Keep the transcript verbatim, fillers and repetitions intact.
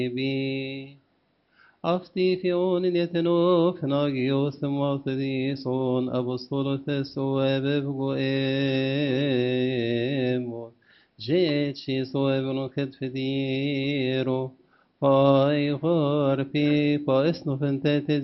بي أفتي في أون يتنوف ناجيوس موثديسون أبوستولوثس واببغو إيمون جيتشي سوابنو كتفديرو هاي غاربي با اسنو فنتات